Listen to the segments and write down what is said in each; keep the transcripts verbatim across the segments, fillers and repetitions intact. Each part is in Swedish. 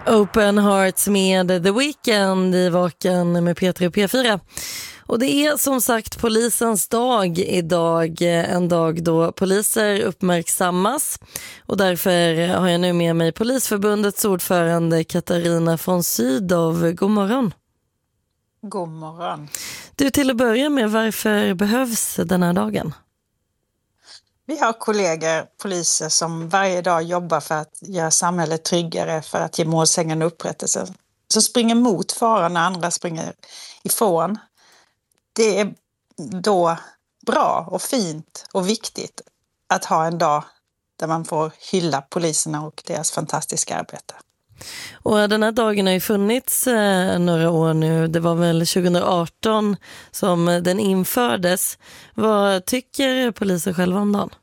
Open Hearts med The Weeknd i Vaken med P tre och P fyra. Och det är som sagt polisens dag idag, en dag då poliser uppmärksammas. Och därför har jag nu med mig Polisförbundets ordförande Katarina von Sydow. God morgon. God morgon. Du, till att börja med, varför behövs den här dagen? Vi har kollegor, poliser, som varje dag jobbar för att göra samhället tryggare, för att ge målsägande upprättelse. Som springer mot faran när andra springer ifrån. Det är då bra och fint och viktigt att ha en dag där man får hylla poliserna och deras fantastiska arbete. Och den här dagen har ju funnits eh, några år nu. Det var väl tjugo arton som den infördes. Vad tycker poliser själva om dagen?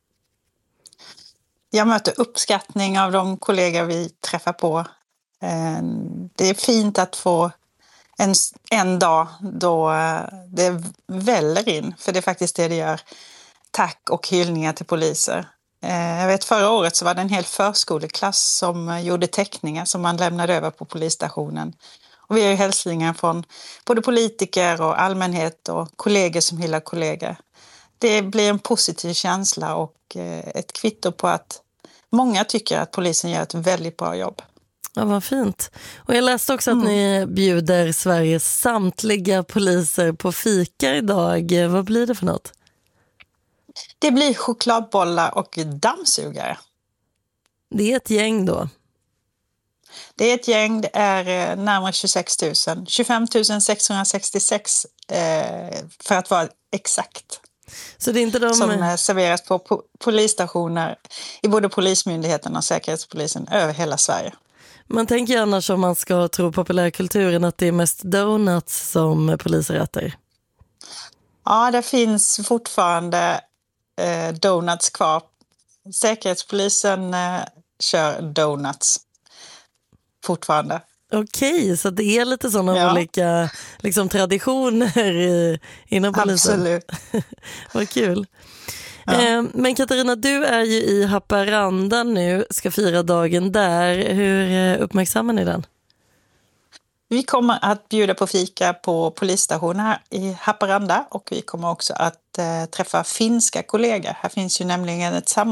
Jag möter uppskattning av de kollegor vi träffar på. Eh, det är fint att få en, en dag då det väller in, för det är faktiskt det det gör. Tack och hyllningar till poliser. Jag vet, förra året så var det en hel förskoleklass som gjorde teckningar som man lämnade över på polisstationen. Och vi har ju hälsningar från både politiker och allmänhet och kollegor som hyllar kollegor. Det blir en positiv känsla och ett kvitto på att många tycker att polisen gör ett väldigt bra jobb. Ja, vad fint. Och jag läste också att mm. ni bjuder Sveriges samtliga poliser på fika idag. Vad blir det för något? Det blir chokladbollar och dammsugare. Det är ett gäng då? Det är ett gäng, det är närmare tjugosex tusen. tjugofem tusen sexhundrasextiosex eh, för att vara exakt. Så det är inte de... Som serveras på po- polisstationer i både Polismyndigheten och Säkerhetspolisen över hela Sverige. Man tänker ju annars, om man ska tro populärkulturen, att det är mest donuts som poliser äter. Ja, det finns fortfarande eh, donuts kvar. Säkerhetspolisen eh, kör donuts fortfarande. Okej, så det är lite sådana ja. olika liksom, traditioner i, inom polisen. Absolut. Vad kul. Ja. Eh, men Katarina, du är ju i Haparanda nu, ska fira dagen där. Hur eh, uppmärksammar ni den? Vi kommer att bjuda på fika på polisstationen här i Haparanda, och vi kommer också att eh, träffa finska kollegor. Här finns ju nämligen ett samarbete